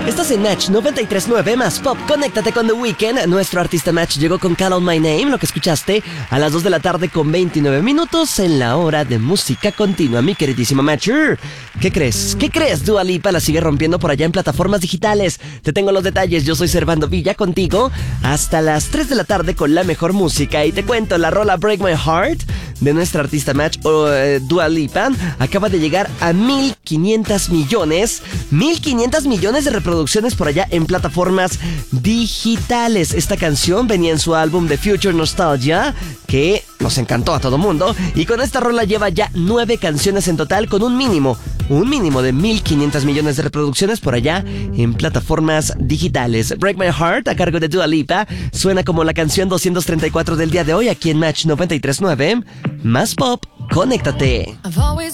Estás en Match 93.9 más Pop. Conéctate con The Weeknd. Nuestro artista Match llegó con Call On My Name, lo que escuchaste a las 2 de la tarde con 29 minutos en la hora de música continua. Mi queridísimo Matcher, ¿qué crees? ¿Qué crees? Dua Lipa la sigue rompiendo por allá en plataformas digitales. Te tengo los detalles. Yo soy Servando Villa contigo hasta las 3 de la tarde con la mejor música. Y te cuento, la rola Break My Heart de nuestra artista Match, Dua Lipa, acaba de llegar a 1.500 millones. 1.500 millones de reproducciones por allá en plataformas digitales. Esta canción venía en su álbum The Future Nostalgia, que nos encantó a todo mundo. Y con esta rola lleva ya 9 canciones en total, con un mínimo de 1.500 millones de reproducciones por allá en plataformas digitales. Break My Heart, a cargo de Dua Lipa, suena como la canción 234 del día de hoy aquí en Match 93.9. Más Pop, conéctate. I've always